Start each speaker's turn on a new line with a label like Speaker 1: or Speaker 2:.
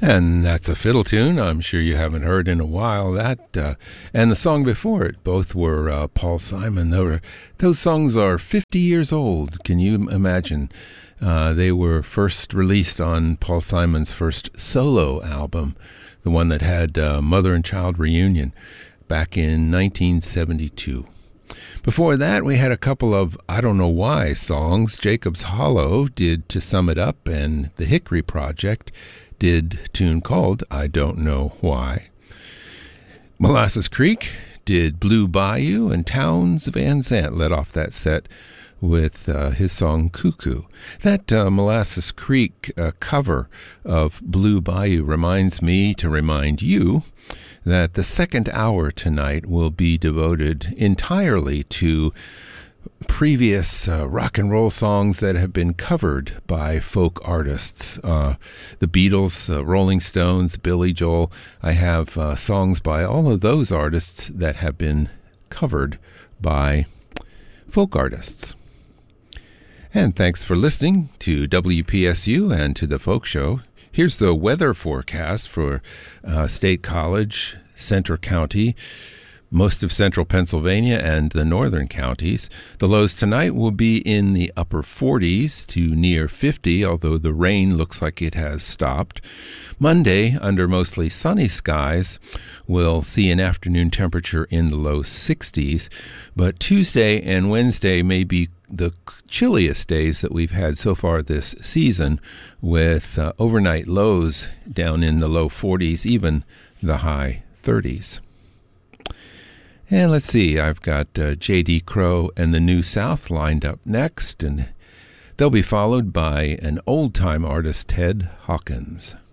Speaker 1: And that's a fiddle tune I'm sure you haven't heard in a while. That and the song before it, both were Paul Simon. Those songs are 50 years old. Can you imagine? They were first released on Paul Simon's first solo album, the one that had Mother and Child Reunion, back in 1972. Before that, we had a couple of I Don't Know Why songs. Jacob's Hollow did To Sum It Up, and the Hickory Project did a tune called I Don't Know Why. Molasses Creek did Blue Bayou, and Townes Van Zandt led off that set with his song Cuckoo. That Molasses Creek cover of Blue Bayou reminds me to remind you that the second hour tonight will be devoted entirely to previous rock and roll songs that have been covered by folk artists. The Beatles, Rolling Stones, Billy Joel. I have songs by all of those artists that have been covered by folk artists. And thanks for listening to WPSU and to the Folk Show. Here's the weather forecast for State College, Centre County, most of central Pennsylvania, and the northern counties. The lows tonight will be in the upper 40s to near 50, although the rain looks like it has stopped. Monday, under mostly sunny skies, we'll see an afternoon temperature in the low 60s, but Tuesday and Wednesday may be the chilliest days that we've had so far this season, with overnight lows down in the low 40s, even the high 30s. And let's see, I've got J.D. Crowe and the New South lined up next, and they'll be followed by an old-time artist, Ted Hawkins.